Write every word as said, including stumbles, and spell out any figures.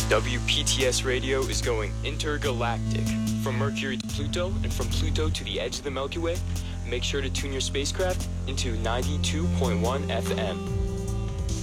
W P T S Radio is going intergalactic. From Mercury to Pluto and from Pluto to the edge of the Milky Way, make sure to tune your spacecraft into ninety-two point one F M.